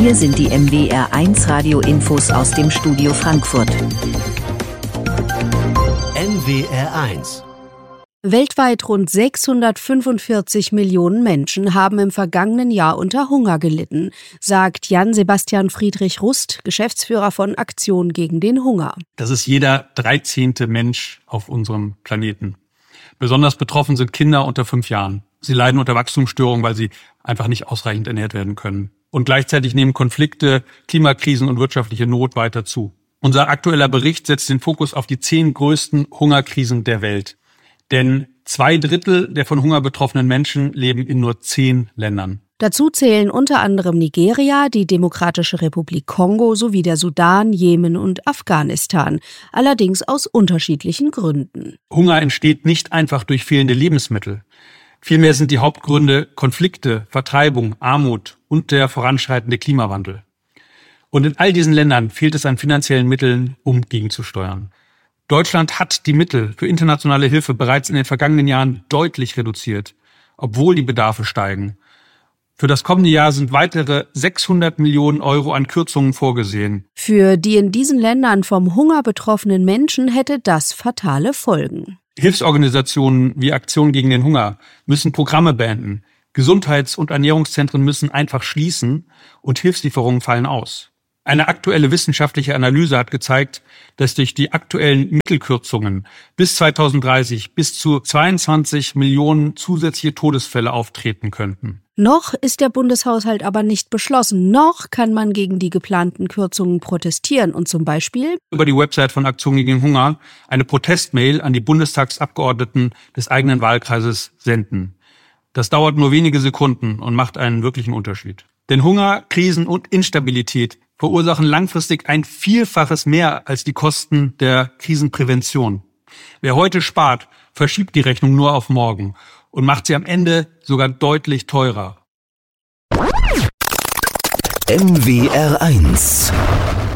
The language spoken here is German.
Hier sind die MWR1 Radio-Infos aus dem Studio Frankfurt. MWR1. Weltweit rund 645 Millionen Menschen haben im vergangenen Jahr unter Hunger gelitten, sagt Jan-Sebastian Friedrich Rust, Geschäftsführer von Aktion gegen den Hunger. Das ist jeder 13. Mensch auf unserem Planeten. Besonders betroffen sind Kinder unter 5 Jahren. Sie leiden unter Wachstumsstörungen, weil sie einfach nicht ausreichend ernährt werden können. Und gleichzeitig nehmen Konflikte, Klimakrisen und wirtschaftliche Not weiter zu. Unser aktueller Bericht setzt den Fokus auf die 10 größten Hungerkrisen der Welt. Denn 2/3 der von Hunger betroffenen Menschen leben in nur 10 Ländern. Dazu zählen unter anderem Nigeria, die Demokratische Republik Kongo sowie der Sudan, Jemen und Afghanistan. Allerdings aus unterschiedlichen Gründen. Hunger entsteht nicht einfach durch fehlende Lebensmittel. Vielmehr sind die Hauptgründe Konflikte, Vertreibung, Armut und der voranschreitende Klimawandel. Und in all diesen Ländern fehlt es an finanziellen Mitteln, um gegenzusteuern. Deutschland hat die Mittel für internationale Hilfe bereits in den vergangenen Jahren deutlich reduziert, obwohl die Bedarfe steigen. Für das kommende Jahr sind weitere 600 Millionen Euro an Kürzungen vorgesehen. Für die in diesen Ländern vom Hunger betroffenen Menschen hätte das fatale Folgen. Hilfsorganisationen wie Aktion gegen den Hunger müssen Programme beenden. Gesundheits- und Ernährungszentren müssen einfach schließen und Hilfslieferungen fallen aus. Eine aktuelle wissenschaftliche Analyse hat gezeigt, dass durch die aktuellen Mittelkürzungen bis 2030 bis zu 22 Millionen zusätzliche Todesfälle auftreten könnten. Noch ist der Bundeshaushalt aber nicht beschlossen. Noch kann man gegen die geplanten Kürzungen protestieren und zum Beispiel über die Website von Aktion gegen den Hunger eine Protestmail an die Bundestagsabgeordneten des eigenen Wahlkreises senden. Das dauert nur wenige Sekunden und macht einen wirklichen Unterschied. Denn Hunger, Krisen und Instabilität verursachen langfristig ein Vielfaches mehr als die Kosten der Krisenprävention. Wer heute spart, verschiebt die Rechnung nur auf morgen und macht sie am Ende sogar deutlich teurer. MWR1